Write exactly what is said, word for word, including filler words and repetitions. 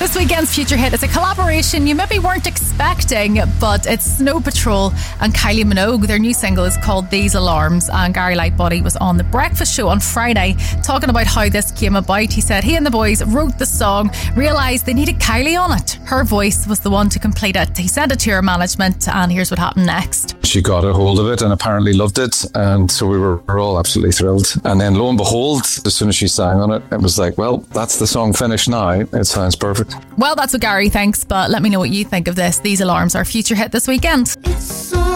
This weekend's Future Hit is a collaboration you maybe weren't expecting, but it's Snow Patrol and Kylie Minogue. Their new single is called These Alarms, and Gary Lightbody was on The Breakfast Show on Friday talking about how this came about. He said he and the boys wrote the song, realised they needed Kylie on it. Her voice was the one to complete it. He sent it to her management, and here's what happened next. She got a hold of it and apparently loved it, and so we were, we were all absolutely thrilled. And then lo and behold, as soon as she sang on it, it was like, well, that's the song finished now. It sounds perfect. Well, that's what Gary thinks, but let me know what you think of this. These Alarms are Future Hit this weekend. It's so